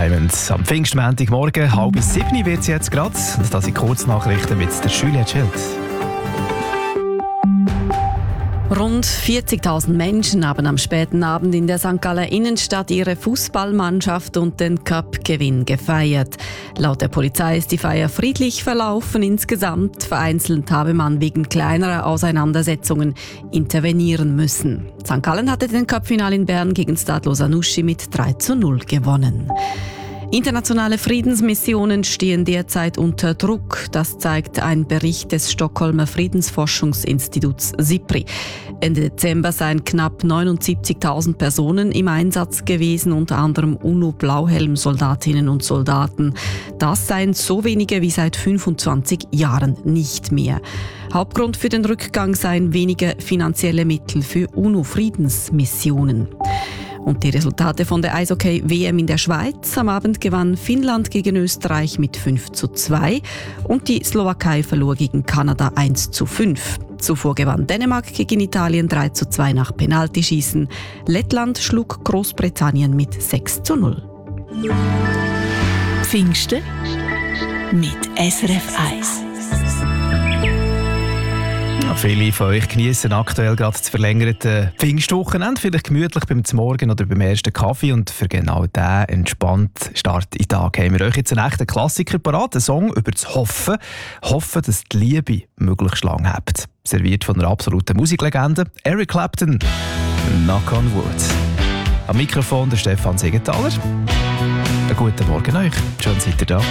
Diamonds. Am Pfingstmontagmorgen, 6:30 wird es jetzt gerade. Und das sind Kurznachrichten mit der Julia Schild. Rund 40.000 Menschen haben am späten Abend in der St. Galler Innenstadt ihre Fußballmannschaft und den Cup-Gewinn gefeiert. Laut der Polizei ist die Feier friedlich verlaufen insgesamt. Vereinzelt habe man wegen kleinerer Auseinandersetzungen intervenieren müssen. St. Gallen hatte den Cup-Final in Bern gegen Stade Sanussi mit 3:0 gewonnen. Internationale Friedensmissionen stehen derzeit unter Druck. Das zeigt ein Bericht des Stockholmer Friedensforschungsinstituts SIPRI. Ende Dezember seien knapp 79.000 Personen im Einsatz gewesen, unter anderem UNO-Blauhelm-Soldatinnen und Soldaten. Das seien so wenige wie seit 25 Jahren nicht mehr. Hauptgrund für den Rückgang seien weniger finanzielle Mittel für UNO-Friedensmissionen. Und die Resultate von der Eishockey-WM in der Schweiz. Am Abend gewann Finnland gegen Österreich mit 5:2 und die Slowakei verlor gegen Kanada 1:5. Zuvor gewann Dänemark gegen Italien 3:2 nach Penaltyschießen. Lettland schlug Großbritannien mit 6:0. Pfingsten mit SRF 1. Viele von euch genießen aktuell gerade das verlängerte Pfingstwochenende, vielleicht gemütlich beim Morgen oder beim ersten Kaffee. Und für genau diesen entspannten Start in den Tag haben wir euch jetzt einen echten Klassiker parat, einen Song über das Hoffen. Hoffen, dass die Liebe möglichst lang habt. Serviert von einer absoluten Musiklegende, Eric Clapton, Knock on Wood. Am Mikrofon der Stefan Siegenthaler. Einen guten Morgen euch, schön seid ihr da.